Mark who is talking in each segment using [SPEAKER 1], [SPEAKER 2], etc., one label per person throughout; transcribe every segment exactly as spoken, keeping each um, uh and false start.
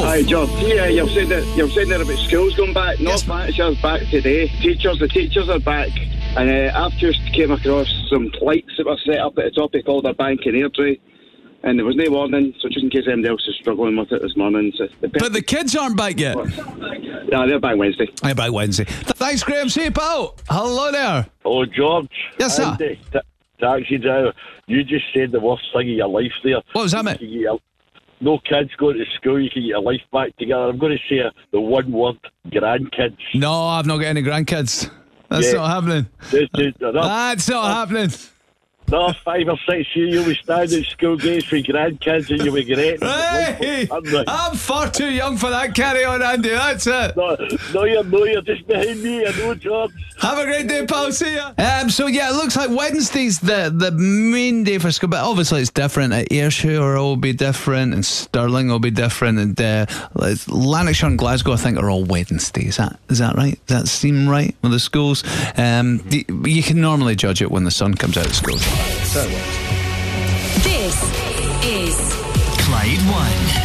[SPEAKER 1] Hi, George. Yeah, you're saying that you're saying there about schools going back. Not
[SPEAKER 2] Yes.
[SPEAKER 1] back, it's back today. Teachers, the teachers are back. And uh, I've just came across some lights that were set up at the top of Calder Bank in Airdrie. And there was no warning, so just in case anybody else is struggling with it this morning. So the
[SPEAKER 2] But the kids aren't back yet.
[SPEAKER 1] Yeah, they're back Wednesday.
[SPEAKER 2] They're back Wednesday. Thanks, Graham. See you, pal. Hello there.
[SPEAKER 3] Oh, George.
[SPEAKER 2] Yes, sir.
[SPEAKER 3] Andy, t- taxi driver. You just said the worst thing of your life there.
[SPEAKER 2] What was that, mate?
[SPEAKER 3] You can get your- No kids going to school, you can get your life back together. I'm going to say the one word, grandkids.
[SPEAKER 2] No, I've not got any grandkids. That's
[SPEAKER 3] Yeah.
[SPEAKER 2] not happening.
[SPEAKER 3] Just, just, no,
[SPEAKER 2] That's not happening.
[SPEAKER 3] no, five or six years you will stand at school gates with grandkids and you will great.
[SPEAKER 2] Hey, I'm far too young for that. Carry on, Andy. That's it.
[SPEAKER 3] No, no, you're, no, you're just behind me. I know, George.
[SPEAKER 2] Have a great day, pal. See ya. Um, so yeah, it looks like Wednesday's the the main day for school, but obviously it's different. At Ayrshire will be different, and Stirling will be different, and uh, Lanarkshire and Glasgow I think are all Wednesday. Is that is that right? Does that seem right with the schools? Um, the, you can normally judge it when the sun comes out of schools. So it works.
[SPEAKER 4] This is
[SPEAKER 5] Clyde One.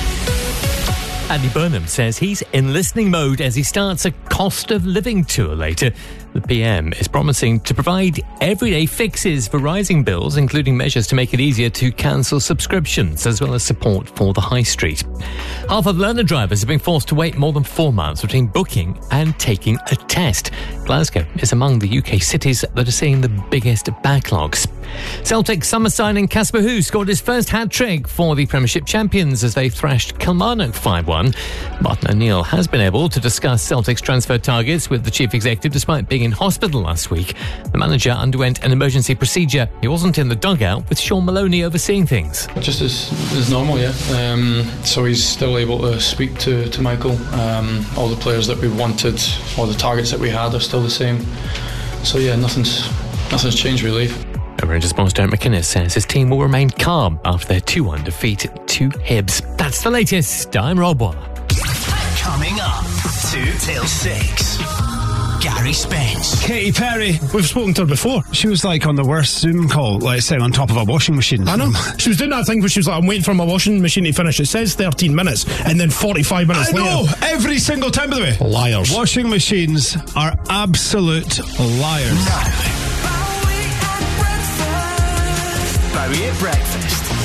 [SPEAKER 6] Andy Burnham says he's in listening mode as he starts a cost of living tour later. The P M is promising to provide everyday fixes for rising bills, including measures to make it easier to cancel subscriptions, as well as support for the high street. Half of learner drivers have been forced to wait more than four months between booking and taking a test. Glasgow is among the U K cities that are seeing the biggest backlogs. Celtic summer signing Casper Hu scored his first hat-trick for the Premiership champions as they thrashed Kilmarnock five one. Martin O'Neill has been able to discuss Celtic's transfer targets with the chief executive despite being in hospital last week. The manager underwent an emergency procedure. He wasn't in the dugout, with Sean Maloney overseeing things.
[SPEAKER 7] Just as, as normal, yeah. Um, so he's still able to speak to, to Michael. Um, all the players that we wanted, all the targets that we had are still the same. So yeah, nothing's nothing's changed really.
[SPEAKER 6] Rangers boss Derek McInnes says his team will remain calm after their two one defeat to Hibs. That's the latest. I'm Rob Waller.
[SPEAKER 5] Coming up, two till six. Gary Spence.
[SPEAKER 8] Katy Perry, we've spoken to her before. She was like on the worst Zoom call, like sitting on top of a washing machine.
[SPEAKER 9] I know. She was doing that thing where she was like, I'm waiting for my washing machine to finish. It says thirteen minutes, and then forty-five minutes
[SPEAKER 8] I
[SPEAKER 9] later.
[SPEAKER 8] know, every single time, by the way.
[SPEAKER 9] Liars.
[SPEAKER 8] Washing machines are absolute liars.
[SPEAKER 5] Now. Bowie at breakfast.